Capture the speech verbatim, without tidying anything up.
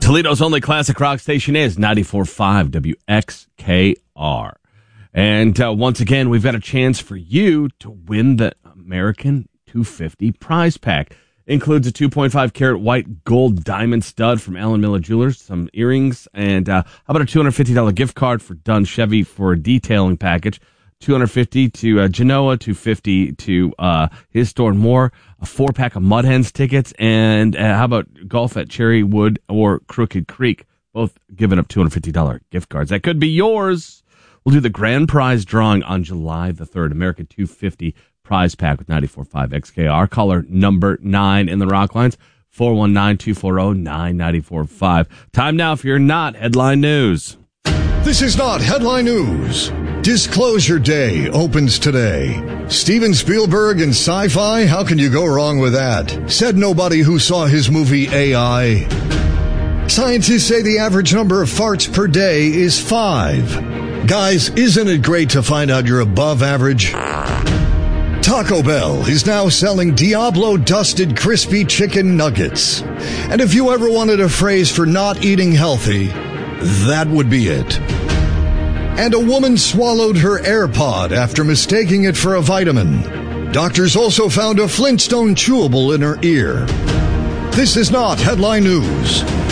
Toledo's only classic rock station is ninety-four point five W X K R. And uh, once again, we've got a chance for you to win the American two fifty prize pack. Includes a two point five carat white gold diamond stud from Allen Miller Jewelers, some earrings, and uh, how about a two hundred fifty dollars gift card for Dunn Chevy for a detailing package, two hundred fifty dollars to uh, Genoa, two hundred fifty dollars to uh, his store and more, a four pack of Mud Hens tickets, and uh, how about golf at Cherrywood or Crooked Creek, both giving up two hundred fifty dollars gift cards. That could be yours. We'll do the grand prize drawing on July the third, American two fifty prize pack with ninety-four point five X K R. Caller number nine in the Rock Lines, four one nine, two four zero, nine nine four five. Time now for your Not Headline News. This is Not Headline News. Disclosure Day opens today. Steven Spielberg and sci-fi, how can you go wrong with that? Said nobody who saw his movie A I. Scientists say the average number of farts per day is five. Guys, isn't it great to find out you're above average? Taco Bell is now selling Diablo-dusted crispy chicken nuggets. And if you ever wanted a phrase for not eating healthy, that would be it. And a woman swallowed her AirPod after mistaking it for a vitamin. Doctors also found a Flintstone chewable in her ear. This is Not Headline News.